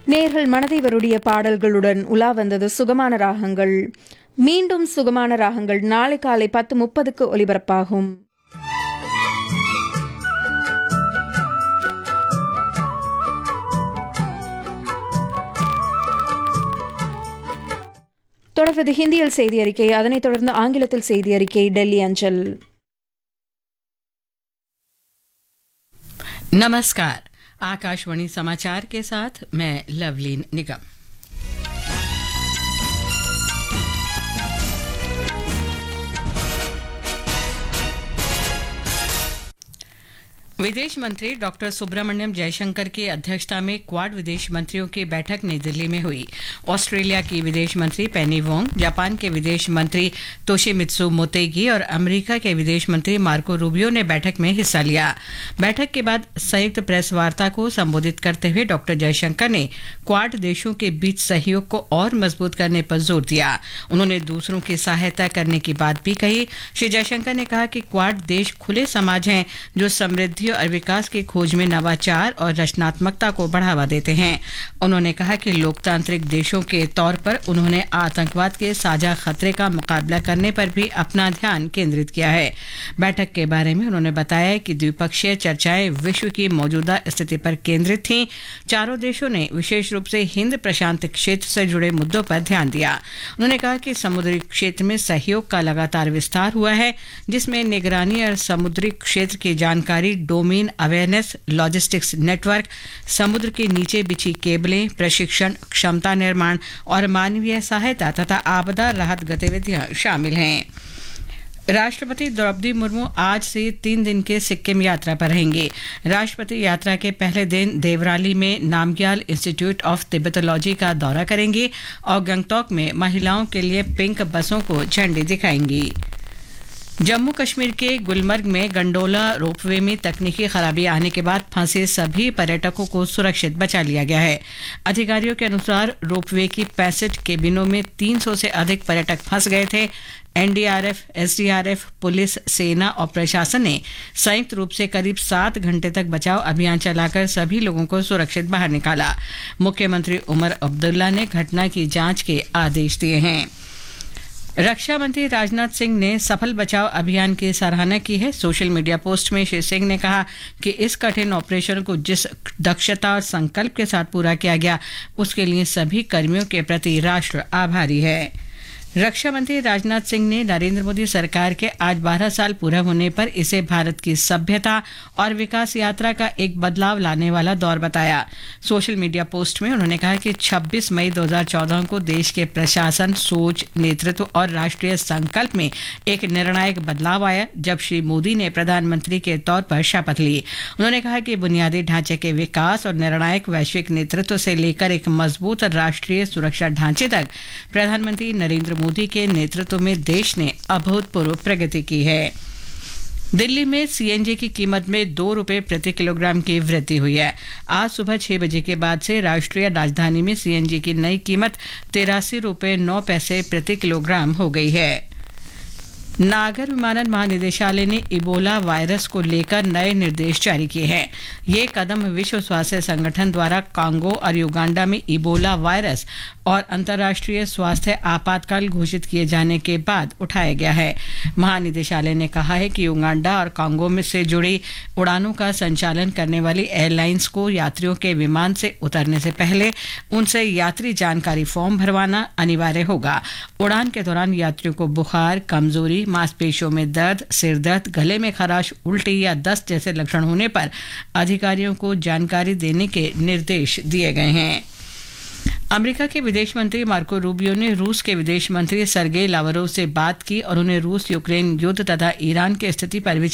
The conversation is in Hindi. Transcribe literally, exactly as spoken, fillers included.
நேர்கள் மனதை வருடிய பாடல்களுடன் உலா வந்தது சுகமான ராகங்கள். மீண்டும் சுகமான ராகங்கள் நாளை காலை பத்து முப்பதுக்கு ஒலிபரப்பாகும். தொடர்வது ஹிந்தியில் செய்தி அறிக்கை, அதனைத் தொடர்ந்து ஆங்கிலத்தில் செய்தி அறிக்கை டெல்லி அஞ்சல். नमस्कार, आकाशवाणी समाचार के साथ मैं लवलीन निगम। विदेश मंत्री डॉक्टर सुब्रमण्यम जयशंकर की अध्यक्षता में क्वाड विदेश मंत्रियों की बैठक नई दिल्ली में हुई। ऑस्ट्रेलिया की विदेश मंत्री पेनी वोंग, जापान के विदेश मंत्री तोशिमित्सु मोतेगी और अमेरिका के विदेश मंत्री मार्को रूबियो ने बैठक में हिस्सा लिया। बैठक के बाद संयुक्त प्रेस वार्ता को संबोधित करते हुए डॉक्टर जयशंकर ने क्वाड देशों के बीच सहयोग को और मजबूत करने पर जोर दिया। उन्होंने दूसरों की सहायता करने की बात भी कही। श्री जयशंकर ने कहा कि क्वाड देश खुले समाज हैं जो समृद्धि और विकास की खोज में नवाचार और रचनात्मकता को बढ़ावा देते हैं। उन्होंने कहा कि लोकतांत्रिक देशों के तौर पर उन्होंने आतंकवाद के साझा खतरे का मुकाबला करने पर भी अपना ध्यान केंद्रित किया है। बैठक के बारे में उन्होंने बताया कि द्विपक्षीय चर्चाएं विश्व की मौजूदा स्थिति पर केंद्रित थीं। चारों देशों ने विशेष रूप से हिंद प्रशांत क्षेत्र से जुड़े मुद्दों पर ध्यान दिया। उन्होंने कहा कि समुद्री क्षेत्र में सहयोग का लगातार विस्तार हुआ है, जिसमें निगरानी और समुद्री क्षेत्र की जानकारी, डोमेन अवेयरनेस, लॉजिस्टिक्स नेटवर्क, समुद्र के नीचे बिछी केबलें, प्रशिक्षण, क्षमता निर्माण और मानवीय सहायता तथा आपदा राहत गतिविधियां शामिल हैं। राष्ट्रपति द्रौपदी मुर्मू आज से तीन दिन के सिक्किम यात्रा पर रहेंगे। राष्ट्रपति यात्रा के पहले दिन देवराली में नामग्याल इंस्टीट्यूट ऑफ तिब्बतोलॉजी का दौरा करेंगे और गंगटोक में महिलाओं के लिए पिंक बसों को झंडी दिखाएंगी। जम्मू कश्मीर के गुलमर्ग में गंडोला रोपवे में तकनीकी खराबी आने के बाद फंसे सभी पर्यटकों को सुरक्षित बचा लिया गया है। अधिकारियों के अनुसार रोपवे की पैंसठ केबिनों में तीन सौ से अधिक पर्यटक फंस गए थे। एनडीआरएफ, एसडीआरएफ, पुलिस, सेना और प्रशासन ने संयुक्त रूप से करीब सात घंटे तक बचाव अभियान चलाकर सभी लोगों को सुरक्षित बाहर निकाला। मुख्यमंत्री उमर अब्दुल्ला ने घटना की जांच के आदेश दिए हैं। रक्षा मंत्री राजनाथ सिंह ने सफल बचाव अभियान की सराहना की है। सोशल मीडिया पोस्ट में श्री सिंह ने कहा कि इस कठिन ऑपरेशन को जिस दक्षता और संकल्प के साथ पूरा किया गया, उसके लिए सभी कर्मियों के प्रति राष्ट्र आभारी है। रक्षा मंत्री राजनाथ सिंह ने नरेंद्र मोदी सरकार के आज बारह साल पूरा होने पर इसे भारत की सभ्यता और विकास यात्रा का एक बदलाव लाने वाला दौर बताया। सोशल मीडिया पोस्ट में उन्होंने कहा कि छब्बीस मई दो हज़ार चौदह को देश के प्रशासन, सोच, नेतृत्व और राष्ट्रीय संकल्प में एक निर्णायक बदलाव आया जब श्री मोदी ने प्रधानमंत्री के तौर पर शपथ ली। उन्होंने कहा कि बुनियादी ढांचे के विकास और निर्णायक वैश्विक नेतृत्व से लेकर एक मजबूत राष्ट्रीय सुरक्षा ढांचे तक प्रधानमंत्री नरेंद्र मोदी के नेतृत्व में देश ने अभूतपूर्व प्रगति की है। दिल्ली में सीएनजी की कीमत में दो रुपए प्रति किलोग्राम की वृद्धि हुई है। आज सुबह छह बजे के बाद से राष्ट्रीय राजधानी में सीएनजी की नई कीमत तिरासी रुपए नौ पैसे प्रति किलोग्राम हो गई है। नागर विमानन महानिदेशालय ने इबोला वायरस को लेकर नए निर्देश जारी किए हैं। ये कदम विश्व स्वास्थ्य संगठन द्वारा कांगो और युगांडा में इबोला वायरस और अंतर्राष्ट्रीय स्वास्थ्य आपातकाल घोषित किए जाने के बाद उठाया गया है। महानिदेशालय ने कहा है कि युगांडा और कांगो में से जुड़ी उड़ानों का संचालन करने वाली एयरलाइंस को यात्रियों के विमान से उतरने से पहले उनसे यात्री जानकारी फॉर्म भरवाना अनिवार्य होगा। उड़ान के दौरान यात्रियों को बुखार, कमजोरी, मांसपेशियों में दर्द, सिर दर्द, गले में खराश, उल्टी या दस्त जैसे लक्षण होने पर अधिकारियों को जानकारी देने के निर्देश दिए गए हैं। अमेरिका के विदेश मंत्री मार्को रूबियो ने रूस के विदेश मंत्री सरगेई लावरोव से बात की और उन्हें रूस यूक्रेन युद्ध तथा ईरान की स्थिति पर